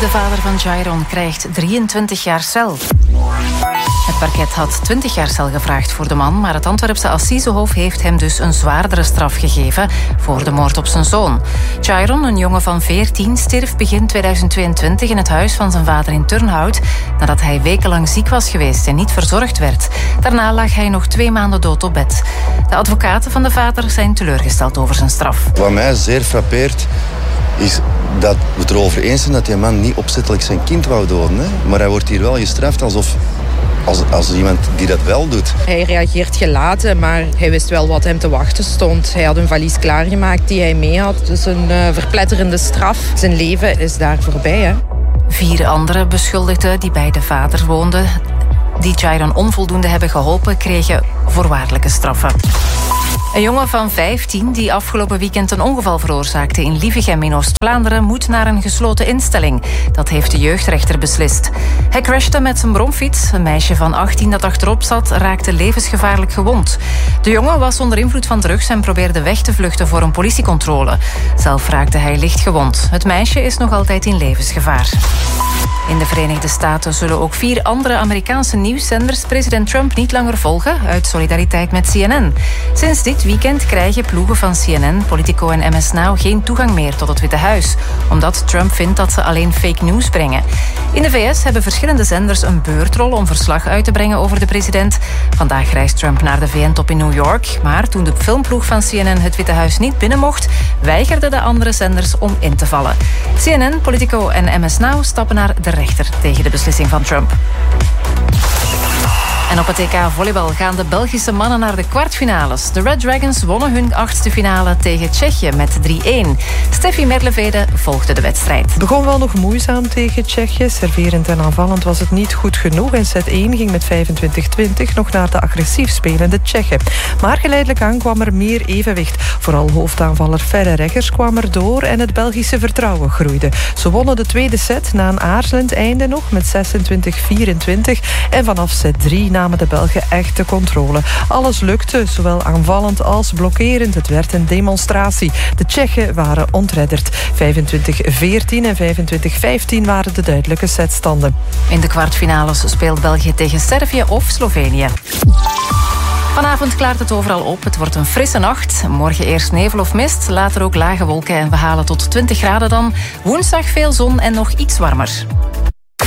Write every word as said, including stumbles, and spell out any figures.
De vader van Jairon krijgt drieëntwintig jaar cel. Het parket had twintig jaar cel gevraagd voor de man, maar het Antwerpse Assisehof heeft hem dus een zwaardere straf gegeven voor de moord op zijn zoon. Jairon, een jongen van veertien, stierf begin tweeduizend tweeëntwintig in het huis van zijn vader in Turnhout nadat hij wekenlang ziek was geweest en niet verzorgd werd. Daarna lag hij nog twee maanden dood op bed. De advocaten van de vader zijn teleurgesteld over zijn straf. Wat mij zeer frappeert is dat we het erover eens zijn dat die man niet opzettelijk zijn kind wou doden. Hè? Maar hij wordt hier wel gestraft alsof als, als iemand die dat wel doet. Hij reageert gelaten, maar hij wist wel wat hem te wachten stond. Hij had een valies klaargemaakt die hij mee had. Dus een uh, verpletterende straf. Zijn leven is daar voorbij. Hè? Vier andere beschuldigden die bij de vader woonden, die Jairon onvoldoende hebben geholpen, kregen voorwaardelijke straffen. Een jongen van vijftien die afgelopen weekend een ongeval veroorzaakte in Lievegem in Oost-Vlaanderen moet naar een gesloten instelling. Dat heeft de jeugdrechter beslist. Hij crashte met zijn bromfiets. Een meisje van achttien dat achterop zat raakte levensgevaarlijk gewond. De jongen was onder invloed van drugs en probeerde weg te vluchten voor een politiecontrole. Zelf raakte hij licht gewond. Het meisje is nog altijd in levensgevaar. In de Verenigde Staten zullen ook vier andere Amerikaanse nieuwszenders president Trump niet langer volgen uit solidariteit met C N N. Sinds dit weekend krijgen ploegen van C N N, Politico en M S Now geen toegang meer tot het Witte Huis, omdat Trump vindt dat ze alleen fake news brengen. In de V S hebben verschillende zenders een beurtrol om verslag uit te brengen over de president. Vandaag reist Trump naar de V N-top in New York, maar toen de filmploeg van C N N het Witte Huis niet binnen mocht, weigerden de andere zenders om in te vallen. C N N, Politico en M S Now stappen naar de rechter tegen de beslissing van Trump. En op het E K volleybal gaan de Belgische mannen naar de kwartfinales. De Red Dragons wonnen hun achtste finale tegen Tsjechië met drie-een. Steffi Merlevede volgde de wedstrijd. Het begon wel nog moeizaam tegen Tsjechië. Serverend en aanvallend was het niet goed genoeg. En set één ging met vijfentwintig twintig nog naar de agressief spelende Tsjechen. Maar geleidelijk aan kwam er meer evenwicht. Vooral hoofdaanvaller Ferre Reggers kwam er door en het Belgische vertrouwen groeide. Ze wonnen de tweede set na een aarzelend einde nog met zesentwintig vierentwintig. En vanaf set drie namen de Belgen echt de controle. Alles lukte, zowel aanvallend als blokkerend. Het werd een demonstratie. De Tsjechen waren ontredderd. vijfentwintig veertien en vijfentwintig vijftien waren de duidelijke setstanden. In de kwartfinales speelt België tegen Servië of Slovenië. Vanavond klaart het overal op. Het wordt een frisse nacht. Morgen eerst nevel of mist, later ook lage wolken en we halen tot twintig graden dan. Woensdag veel zon en nog iets warmer.